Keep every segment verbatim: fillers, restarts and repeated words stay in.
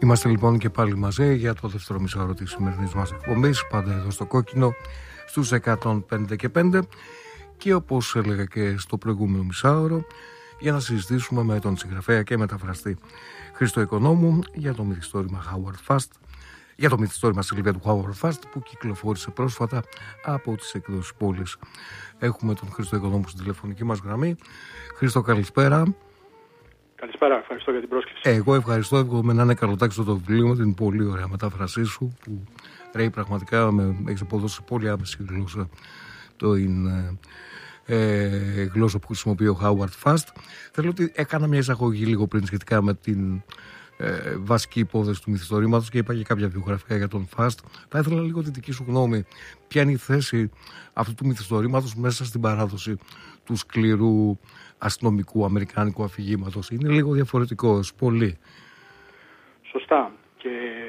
Είμαστε λοιπόν και πάλι μαζί για το δεύτερο μισάωρο της σημερινής μας εκπομπής, πάντα εδώ στο Κόκκινο, στους εκατόν πέντε και πέντε, και όπως έλεγα και στο προηγούμενο μισάωρο, για να συζητήσουμε με τον συγγραφέα και μεταφραστή Χρήστο Οικονόμου για το μυθιστόρημα Howard Fast, για το μυθιστόρημα Σίλβια του Howard Fast που κυκλοφόρησε πρόσφατα από τις εκδόσεις Πόλης. Έχουμε τον Χρήστο Οικονόμου στην τηλεφωνική μας γραμμή. Χρήστο, καλησπέρα. Καλησπέρα, ευχαριστώ για την πρόσκληση. Εγώ ευχαριστώ, εύχομαι να είναι καλοτάξιο το βιβλίο με την πολύ ωραία μετάφρασή σου που ρέει πραγματικά, με έχεις αποδώσει πολύ άμεση γλώσσα, το είναι ε, γλώσσα που χρησιμοποιεί ο Howard Fast. Θέλω ότι έκανα μια εισαγωγή λίγο πριν σχετικά με την ε, βασική υπόθεση του μυθιστορήματος και είπα και κάποια βιογραφικά για τον Fast. Θα ήθελα λίγο τη δική σου γνώμη. Ποια είναι η θέση αυτού του μυθιστορήματος μέσα στην παράδοση του σκληρού αστυνομικού αμερικάνικου αφηγήματος? Είναι λίγο διαφορετικός, πολύ. Σωστά. Και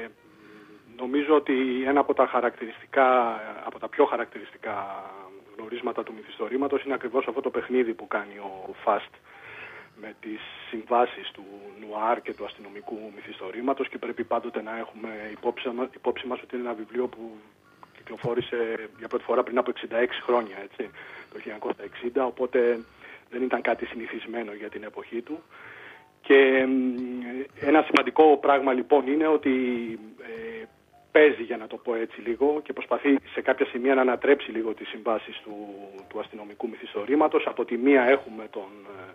νομίζω ότι ένα από τα χαρακτηριστικά, από τα πιο χαρακτηριστικά γνωρίσματα του μυθιστορήματος είναι ακριβώς αυτό το παιχνίδι που κάνει ο Fast με τις συμβάσεις του νουάρ και του αστυνομικού μυθιστορήματος, και πρέπει πάντοτε να έχουμε υπόψη, υπόψη μας ότι είναι ένα βιβλίο που κυκλοφόρησε για πρώτη φορά πριν από εξήντα έξι χρόνια, έτσι, το χίλια εννιακόσια εξήντα, οπότε δεν ήταν κάτι συνηθισμένο για την εποχή του. Και ένα σημαντικό πράγμα λοιπόν είναι ότι ε, παίζει, για να το πω έτσι λίγο, και προσπαθεί σε κάποια σημεία να ανατρέψει λίγο τις συμβάσεις του, του αστυνομικού μυθιστορήματος. Από τη μία έχουμε τον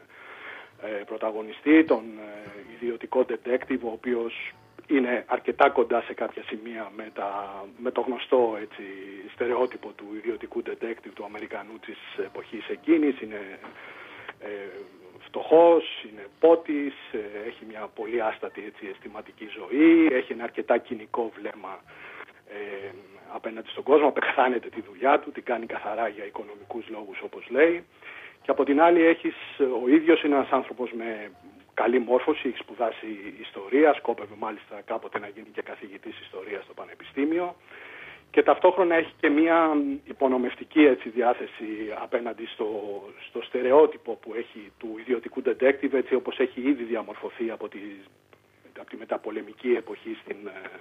ε, πρωταγωνιστή, τον ε, ιδιωτικό detective, ο οποίος είναι αρκετά κοντά σε κάποια σημεία με, τα, με το γνωστό, έτσι, στερεότυπο του ιδιωτικού detective του Αμερικανού της εποχής εκείνης. Είναι ε, φτωχός, είναι πότης, ε, έχει μια πολύ άστατη, έτσι, αισθηματική ζωή, έχει ένα αρκετά κοινικό βλέμμα ε, απέναντι στον κόσμο, πεχθάνεται τη δουλειά του, την κάνει καθαρά για οικονομικούς λόγους, όπως λέει. Και από την άλλη έχεις, ο ίδιος είναι ένας άνθρωπος με καλή μόρφωση, έχει σπουδάσει ιστορία, σκόπευε μάλιστα κάποτε να γίνει και καθηγητής ιστορίας στο πανεπιστήμιο, και ταυτόχρονα έχει και μια υπονομευτική, έτσι, διάθεση απέναντι στο, στο στερεότυπο που έχει του ιδιωτικού detective, έτσι όπως έχει ήδη διαμορφωθεί από τη, από τη μεταπολεμική εποχή στην,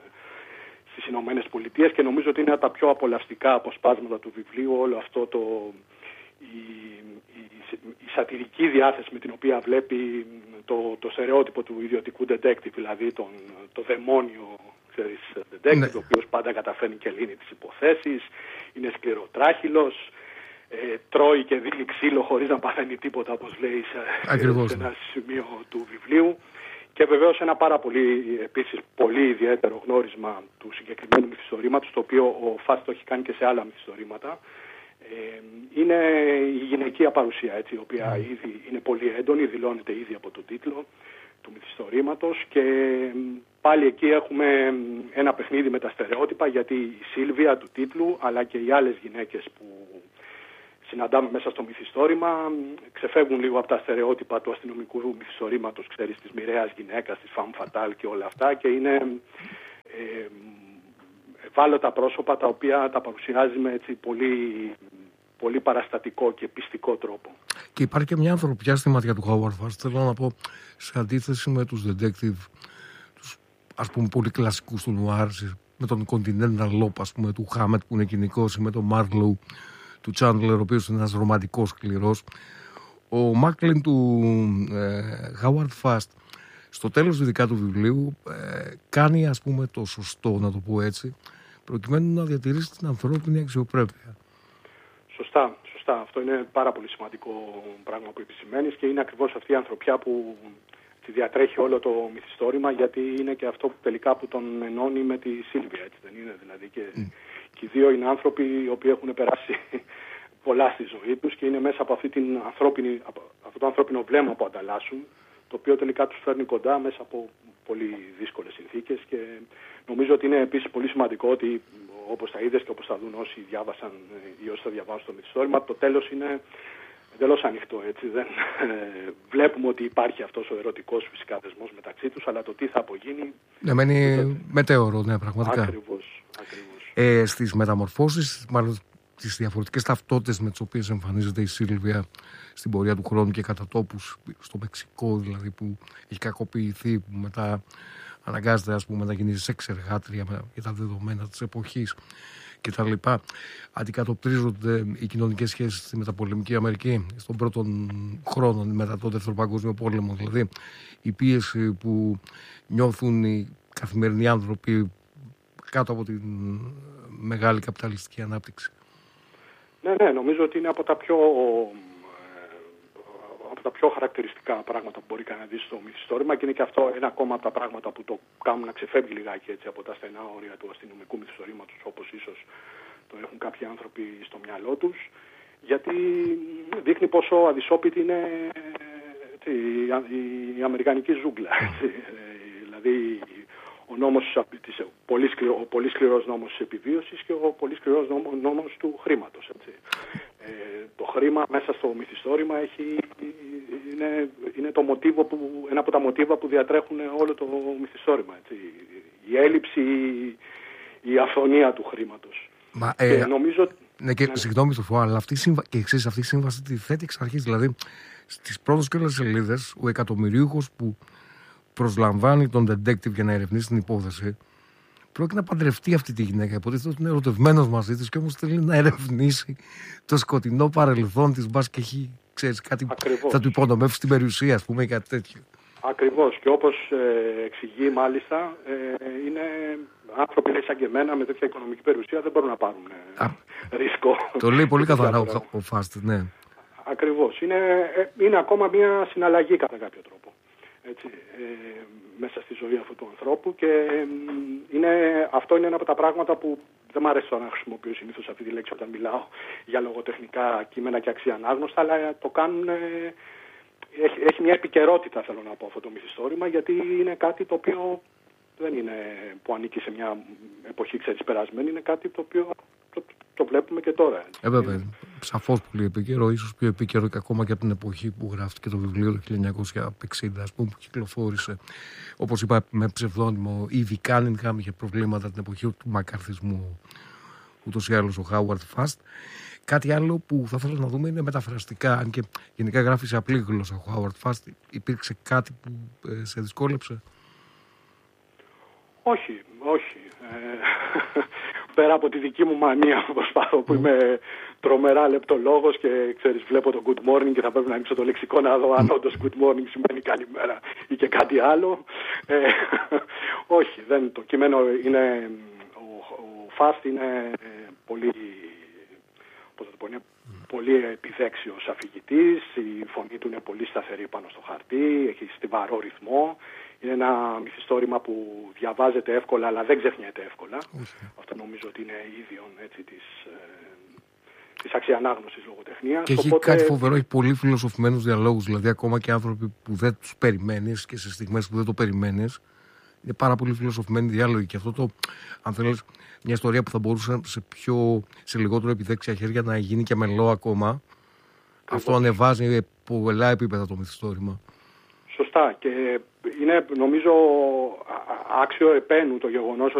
στις Ηνωμένες Πολιτείες, και νομίζω ότι είναι από τα πιο απολαυστικά αποσπάσματα του βιβλίου όλο αυτό το... Η, η, η σατυρική διάθεση με την οποία βλέπει το, το στερεότυπο του ιδιωτικού detective, δηλαδή τον, το δαιμόνιο, ξέρεις, detective, ναι, ο οποίος πάντα καταφέρνει και λύνει τις υποθέσεις, είναι σκληροτράχυλος, ε, τρώει και δίνει ξύλο χωρίς να παθαίνει τίποτα, όπως λέει σε, σε ένα σημείο του βιβλίου. Και βεβαίως ένα πάρα πολύ, επίσης πολύ ιδιαίτερο γνώρισμα του συγκεκριμένου μυθιστορήματος, το οποίο ο Fast το έχει κάνει και σε άλλα μυθιστορήματα, είναι η γυναικεία παρουσία, έτσι, η οποία mm. ήδη είναι πολύ έντονη, δηλώνεται ήδη από τον τίτλο του μυθιστορήματος, και πάλι εκεί έχουμε ένα παιχνίδι με τα στερεότυπα, γιατί η Σίλβια του τίτλου αλλά και οι άλλες γυναίκες που συναντάμε μέσα στο μυθιστόρημα ξεφεύγουν λίγο από τα στερεότυπα του αστυνομικού μυθιστορήματος, ξέρεις, της μοιραίας γυναίκας, της femme fatale και όλα αυτά, και είναι ε, ευάλωτα πρόσωπα τα οποία τα παρουσιάζει με, έτσι, πολύ, πολύ παραστατικό και πιστικό τρόπο. Και υπάρχει και μια ανθρωπιά στη ματιά του Howard Fast, θέλω να πω, σε αντίθεση με τους detective, τους, ας πούμε, πολύ κλασικούς του νουάρ, με τον Continental Lop, ας πούμε, του Χάμετ που είναι κοινικός, ή με τον Marlowe του Chandler, ο οποίος είναι ένας ρομαντικός σκληρός. Ο Μάκλιν του ε, Howard Fast, στο τέλος ειδικά του βιβλίου, ε, κάνει, ας πούμε, το σωστό, να το πω έτσι, προκειμένου να διατηρήσει την ανθρώπινη αξιοπρέπεια. Σωστά, σωστά. Αυτό είναι πάρα πολύ σημαντικό πράγμα που επισημαίνεις, και είναι ακριβώς αυτή η ανθρωπιά που τη διατρέχει όλο το μυθιστόρημα, γιατί είναι και αυτό που τελικά που τον ενώνει με τη Σίλβια, έτσι δεν είναι? Δηλαδή και, mm. και οι δύο είναι άνθρωποι οι οποίοι έχουν περάσει πολλά στη ζωή τους, και είναι μέσα από, αυτή την ανθρώπινη, από αυτό το ανθρώπινο βλέμμα που ανταλλάσσουν, το οποίο τελικά τους φέρνει κοντά μέσα από πολύ δύσκολες συνθήκες. Και νομίζω ότι είναι επίσης πολύ σημαντικό ότι, όπως θα είδες και όπως θα δουν όσοι διάβασαν ή όσοι θα διαβάσουν το μυθιστόρημα, το τέλος είναι εντελώς ανοιχτό, έτσι. Δεν ε, βλέπουμε ότι υπάρχει αυτός ο ερωτικός φυσικά δεσμός μεταξύ τους, αλλά το τι θα απογίνει... Ναι, μένει το... μετέωρο, ναι, πραγματικά. Ακριβώς, ακριβώς. Ε, στις μεταμορφώσεις, μάλλον τις διαφορετικές ταυτότητες με τις οποίες εμφανίζεται η Σίλβια στην πορεία του χρόνου και κατά τόπους, στο Μεξικό δηλαδή, που έχει κακοποιηθεί, που μετά αναγκάζεται, ας πούμε, να γίνει σεξεργάτρια για τα δεδομένα της εποχής κτλ. Αντικατοπτρίζονται οι κοινωνικές σχέσεις στη μεταπολεμική Αμερική στον πρώτο χρόνο μετά τον Δεύτερο Παγκόσμιο Πόλεμο. Δηλαδή η πίεση που νιώθουν οι καθημερινοί άνθρωποι κάτω από τη μεγάλη καπιταλιστική ανάπτυξη. Ναι, ναι, νομίζω ότι είναι από τα πιο, από τα πιο χαρακτηριστικά πράγματα που μπορεί κανένα να δει στο μυθιστόρημα, και είναι και αυτό ένα ακόμα από τα πράγματα που το κάνουν να ξεφεύγει λιγάκι έτσι από τα στενά όρια του αστυνομικού μυθιστορήματος, όπως ίσως το έχουν κάποιοι άνθρωποι στο μυαλό τους, γιατί δείχνει πόσο αδυσόπιτη είναι έτσι, η αμερικανική ζούγκλα. Έτσι. Δηλαδή ο, νόμος, ο, πολύ σκληρό, ο πολύ σκληρός νόμος της επιβίωσης και ο πολύ σκληρός νόμος, νόμος του χρήματος. Έτσι. Ε, το χρήμα μέσα στο μυθιστόρημα έχει, είναι, είναι το μοτίβο που, ένα από τα μοτίβα που διατρέχουν όλο το μυθιστόρημα. Έτσι. Η έλλειψη, η αφωνία του χρήματος. Μα, ε, και νομίζω... Ναι, και ναι. Συγγνώμη το φω, αλλά αυτή, σύμβα... και ξέρεις, αυτή η σύμβαση τη θέτει εξ αρχής. Δηλαδή, στις πρώτες και όλες σελίδες, ο εκατομμυρίουχος που προσλαμβάνει τον detective για να ερευνήσει την υπόθεση, πρόκειται να παντρευτεί αυτή τη γυναίκα. Υποτίθεται ότι είναι ερωτευμένος μαζί της και όμως θέλει να ερευνήσει το σκοτεινό παρελθόν της. Μπας και έχει, ξέρεις, κάτι Ακριβώς. θα του υπονομεύσει στην περιουσία, ας πούμε, ή κάτι τέτοιο. Ακριβώς. Και όπως ε, εξηγεί μάλιστα, ε, είναι άνθρωποι λέει, σαν και εμένα με τέτοια οικονομική περιουσία δεν μπορούν να πάρουν ε, Α, ρίσκο. Το λέει πολύ καθαρά ο, ο Φάστ, ναι. Ακριβώς. Είναι, ε, είναι ακόμα μια συναλλαγή κατά κάποιο τρόπο. Έτσι, ε, μέσα στη ζωή αυτού του ανθρώπου, και ε, είναι, αυτό είναι ένα από τα πράγματα που δεν μου αρέσει να χρησιμοποιώ συνήθως αυτή τη λέξη όταν μιλάω για λογοτεχνικά κείμενα και αξιανάγνωστα, αλλά το κάνουν... Ε, Έχει, έχει μια επικαιρότητα, θέλω να πω, αυτό το μυθιστόρημα, γιατί είναι κάτι το οποίο δεν είναι που ανήκει σε μια εποχή, ξέρεις, περασμένη, είναι κάτι το οποίο το, το βλέπουμε και τώρα. Έτσι. Ε, βέβαια, σαφώς πολύ επίκαιρο, ίσως πιο επίκαιρο και ακόμα και από την εποχή που γράφτηκε το βιβλίο το χίλια εννιακόσια εξήντα, ας πούμε, που κυκλοφόρησε. Όπως είπα, με ψευδόνυμο Ήβι Κάνιγχαμ, είχε προβλήματα την εποχή του μακαρθισμού, ούτως ή άλλως ο Χάουαρντ Φάστ. Κάτι άλλο που θα ήθελα να δούμε είναι μεταφραστικά. Αν και γενικά γράφει σε απλή γλώσσα ο Χάουαρντ Φάστ, υπήρξε κάτι που ε, σε δυσκόλεψε? Όχι, όχι. Ε, πέρα από τη δική μου μανία που προσπάθω, που είμαι τρομερά λεπτολόγος και ξέρεις, βλέπω το good morning και θα πρέπει να ανοίξω το λεξικό να δω αν όντως good morning σημαίνει καλημέρα ή και κάτι άλλο. Ε, όχι, δεν, το κείμενο είναι... Ο, ο Φάστ είναι πολύ... Είναι πολύ επιδέξιος αφηγητής, η φωνή του είναι πολύ σταθερή πάνω στο χαρτί, έχει στιβαρό ρυθμό. Είναι ένα μυθιστόρημα που διαβάζεται εύκολα, αλλά δεν ξεχνιέται εύκολα. Okay. Αυτό νομίζω ότι είναι ίδιον έτσι, της, ε, της αξιανάγνωσης λογοτεχνίας. Και έχει Οπότε... κάτι φοβερό, έχει πολύ φιλοσοφημένους διαλόγους. Δηλαδή, ακόμα και άνθρωποι που δεν τους περιμένεις και σε στιγμές που δεν το περιμένεις, είναι πάρα πολύ φιλοσοφημένοι διάλογοι. Και αυτό το, αν θέλεις, μια ιστορία που θα μπορούσε σε, πιο, σε λιγότερο επιδέξια χέρια να γίνει και μελό ακόμα. Ακριβώς. Αυτό ανεβάζει πολλά επίπεδα το μυθιστόρημα. Σωστά. Και είναι, νομίζω, άξιο επένου το γεγονός